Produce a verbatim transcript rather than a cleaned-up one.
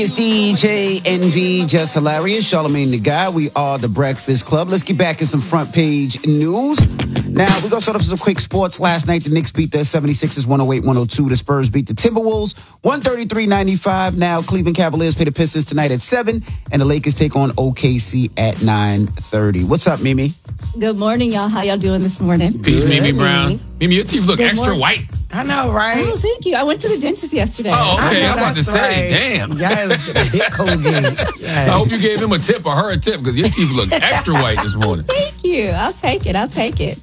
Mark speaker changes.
Speaker 1: It's D J Envy, Just Hilarious, Charlamagne the Guy. We are the Breakfast Club. Let's get back in some front page news. Now, we're going to start off with some quick sports. Last night, the Knicks beat the seventy-sixers one oh eight one oh two. The Spurs beat the Timberwolves one thirty-three ninety-five. Now, Cleveland Cavaliers play the Pistons tonight at seven, and the Lakers take on O K C at nine thirty. What's up, Mimi?
Speaker 2: Good morning, y'all. How y'all doing this morning?
Speaker 3: Peace,
Speaker 2: Good.
Speaker 3: Mimi Brown. Mimi, your teeth look
Speaker 2: Good
Speaker 3: extra
Speaker 2: morning.
Speaker 3: white.
Speaker 4: I know, right?
Speaker 2: Oh, thank you. I went to the dentist yesterday.
Speaker 3: Oh, okay.
Speaker 4: I
Speaker 3: I'm about to say,
Speaker 4: right.
Speaker 3: damn.
Speaker 4: Yes, big Colgate. Yes.
Speaker 3: I hope you gave him a tip or her a tip because your teeth look extra white this morning.
Speaker 2: Thank you. I'll take it. I'll take it.